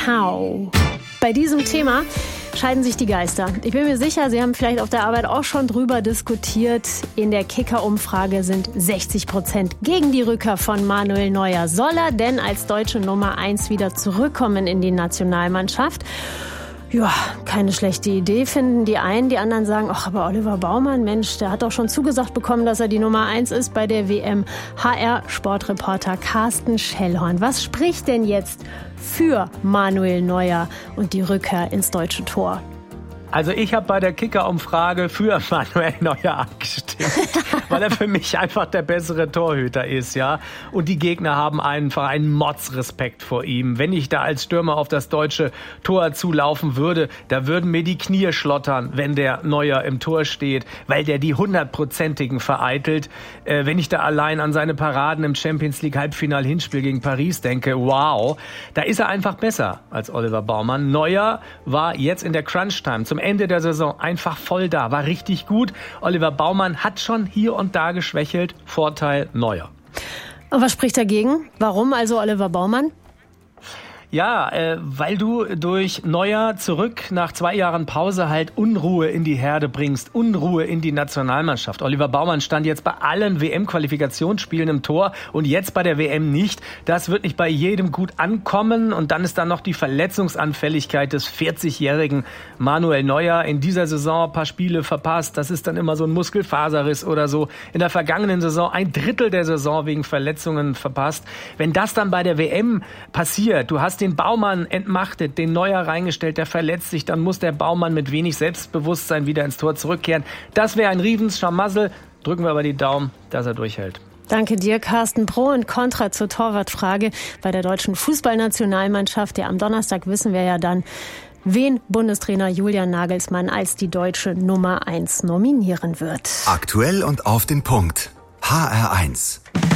How. Bei diesem Thema scheiden sich die Geister. Ich bin mir sicher, Sie haben vielleicht auf der Arbeit auch schon drüber diskutiert. In der Kicker-Umfrage sind 60% gegen die Rückkehr von Manuel Neuer. Soll er denn als deutsche Nummer 1 wieder zurückkommen in die Nationalmannschaft? Ja, keine schlechte Idee, finden die einen. Die anderen sagen, ach, aber Oliver Baumann, Mensch, der hat doch schon zugesagt bekommen, dass er die Nummer 1 ist bei der WM. HR-Sportreporter Carsten Schellhorn. Was spricht denn jetzt für Manuel Neuer und die Rückkehr ins deutsche Tor? Also ich habe bei der Kicker-Umfrage für Manuel Neuer abgestimmt, weil er für mich einfach der bessere Torhüter ist, ja. Und die Gegner haben einfach einen Mordsrespekt vor ihm. Wenn ich da als Stürmer auf das deutsche Tor zulaufen würde, da würden mir die Knie schlottern, wenn der Neuer im Tor steht, weil der die 100%igen vereitelt. Wenn ich da allein an seine Paraden im Champions-League-Halbfinal-Hinspiel gegen Paris denke, wow, da ist er einfach besser als Oliver Baumann. Neuer war jetzt in der Crunch-Time zum Ende der Saison einfach voll da, war richtig gut. Oliver Baumann hat schon hier und da geschwächelt. Vorteil Neuer. Und was spricht dagegen? Warum also Oliver Baumann? Ja, weil du durch Neuer zurück nach 2 Jahren Pause halt Unruhe in die Herde bringst, Unruhe in die Nationalmannschaft. Oliver Baumann stand jetzt bei allen WM-Qualifikationsspielen im Tor und jetzt bei der WM nicht. Das wird nicht bei jedem gut ankommen. Und dann ist da noch die Verletzungsanfälligkeit des 40-jährigen Manuel Neuer. In dieser Saison ein paar Spiele verpasst. Das ist dann immer so ein Muskelfaserriss oder so. In der vergangenen Saison 1/3 der Saison wegen Verletzungen verpasst. Wenn das dann bei der WM passiert, du hast den Baumann entmachtet, den Neuer reingestellt, der verletzt sich, dann muss der Baumann mit wenig Selbstbewusstsein wieder ins Tor zurückkehren. Das wäre ein Riesensscharmassel. Drücken wir aber die Daumen, dass er durchhält. Danke dir, Carsten. Pro und Contra zur Torwartfrage bei der deutschen Fußballnationalmannschaft. Ja, am Donnerstag wissen wir ja dann, wen Bundestrainer Julian Nagelsmann als die deutsche Nummer 1 nominieren wird. Aktuell und auf den Punkt. HR1.